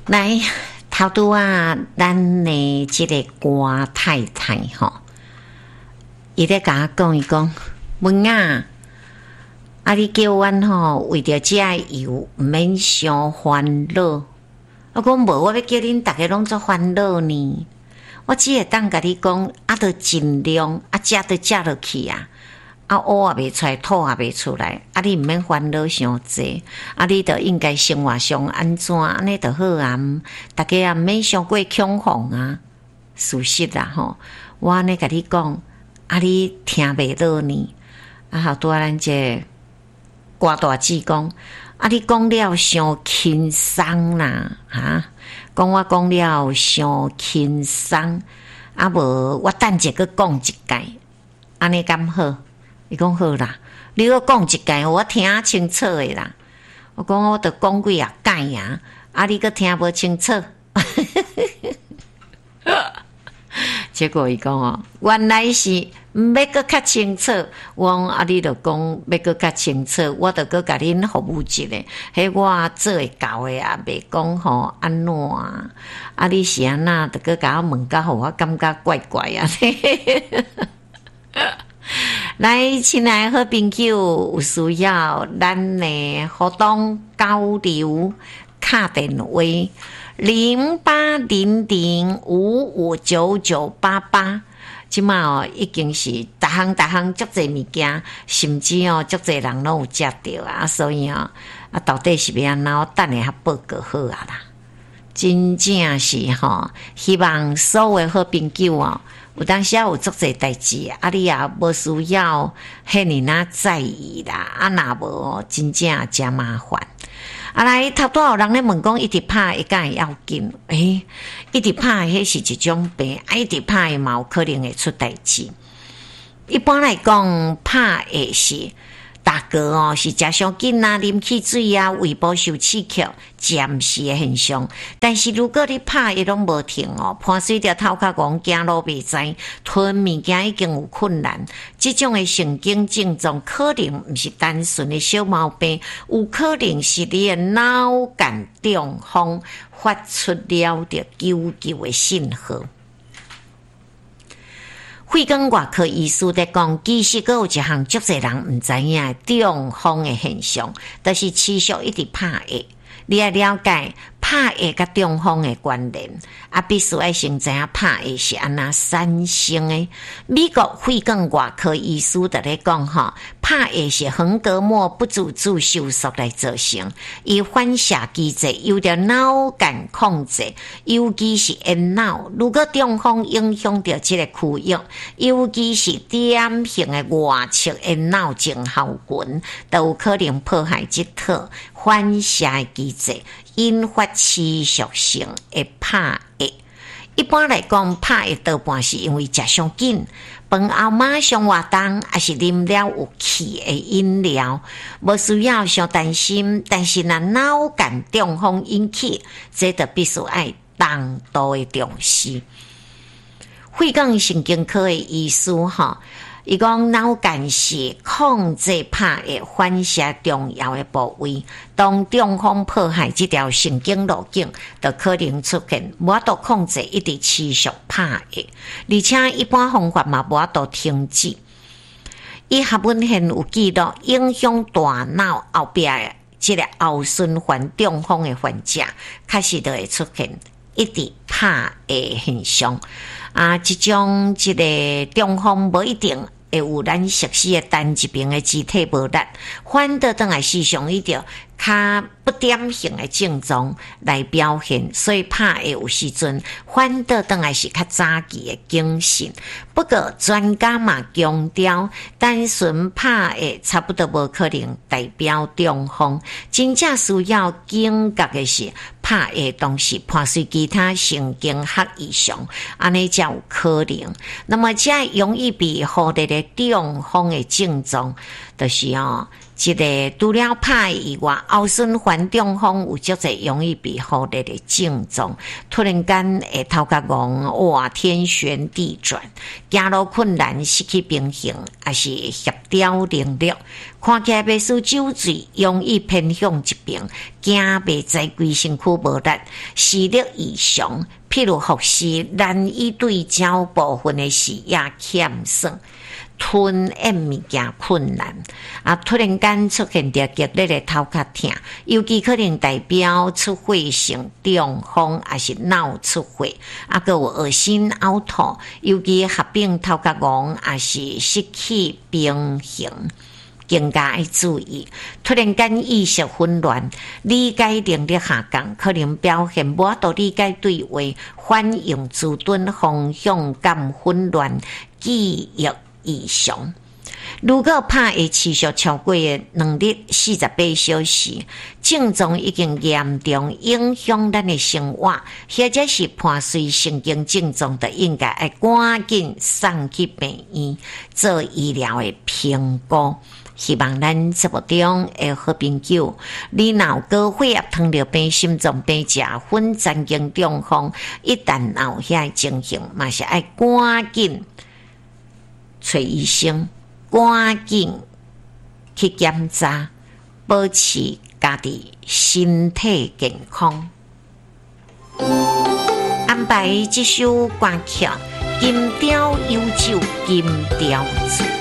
来，头拄啊，咱的这个瓜太太吼，伊咧甲我讲，伊讲文啊，你叫阮吼为着这油毋免伤烦恼。我讲无，我要叫恁逐个拢做烦恼呢。我只会当甲你讲，着尽量食着食落去啊。乌也袂出来，吐也袂出来，你毋免烦恼伤济，你着应该生活上安怎，安尼着好啊，大家也毋免伤过恐慌啊，事实啦吼，我安尼甲你讲，你听袂落呢，好拄咱这瓜大姐讲，你讲了伤轻松啦，讲我讲了伤轻松，无我等者佫讲一届，安尼敢好？伊讲好啦，你要讲一届，我听清楚的啦。我讲我得讲几啊届啊，你佫听无清楚。结果伊讲原来是要佫较清楚。我讲你着讲要佫较清楚，我着佫甲恁服务一下。迄我做会到的啊，袂讲吼安怎啊？你是安那着佫甲我问甲，互我感觉怪怪啊。来，亲爱的好朋友，有需要咱的互动交流，打电话0800559988。即马已经是逐项足侪物件，甚至足侪人拢有食着啊，所以到底是要安怎？等下报告好啊啦。真正是希望所有好朋友有当时有足侪代志，你也无需要遐尔在意啦。若无真正真麻烦。来，头拄有人咧问讲，一直拍会敢会要紧？一直拍迄是一种病，一直拍嘛有可能会出代志。一般来讲，拍会是大哥是食伤紧啊，啉汽水啊，胃部受刺激，暂时的现象。但是如果你拍伊拢无停盘水着头壳戆，走路袂知，吞物件已经有困难，这种的神经症状可能毋是单纯的小毛病，有可能是你的脑干中风发出了着求救的信号。肺管外科医师在讲，其实还有一项足侪人毋知影的中风的现象，就是持续一直拍嗝。你要了解拍嗝甲中风的关联，必须要先知影拍嗝是安那产生的。美国肺管外科医师在咧讲拍嗝是横膈膜不自主收缩来造成，伊反射机制由着脑干控制，尤其是缘脑。如果中风影响到这个区域，尤其是典型的外侧缘脑症候群，都有可能破坏这套反射机制，引发持续性的拍嗝。一般来讲，拍嗝多半是因为食伤紧，饭后马上活动，还是啉了有气的饮料，无需要伤担心。但是若脑干中风引起，这就必须要当度的重视。肺管神经科的医师伊讲脑干是控制拍嗝反射重要的部位，当中风破坏这条神经路径，就可能出现无法度控制，一直持续拍嗝，而且一般方法嘛无法度停止。伊学文献有记录，影响大脑后边的这个后循环中风的患者，开始就会出现一直拍嗝现象。这种这个中风无一定会有咱熟悉的单一边的肢体无力，反倒转来时常伊着较不典型的症状来表现，所以拍嗝有时阵反倒转来是较早期的警讯。不过专家嘛强调，单纯拍嗝差不多无可能代表中风，真正需要警觉的是拍嗝当时伴随其他神经学异常，安尼才有可能。那么这容易被忽略的中风的症状， 就是这个除了拍以外，后循环中风有足侪容易被忽略的症状，突然间会头壳戆，哇，天旋地转，走路困难，失去平衡，还是协调能力，看起来袂输酒醉，容易偏向一边，行袂在规身躯无力，视力异常，譬如复视难以对焦部分的视野欠损。吞咽物件困难，突然间出现着激烈的头壳痛，尤其可能代表出血性中风，还是脑出血，还有恶心呕吐，尤其合并头壳戆，还是失去平衡。更加要注意，突然间意识混乱，理解能力下降，可能表现无法度理解对话，反应迟钝，方向感混乱，记忆异常。如果拍会持续超过2日48小时，症状已经严重影响咱的生活，或者是伴随神经症状的，应该要赶紧送去病院做医疗的评估。希望咱节目中的好朋友，你若有高血压、糖尿病、心脏病、食薰、神经中风，一旦有遐情形，嘛是要赶紧找医生，赶紧去检查，保持家己身体健康。安排这首歌曲《金雕幽酒金雕醉》。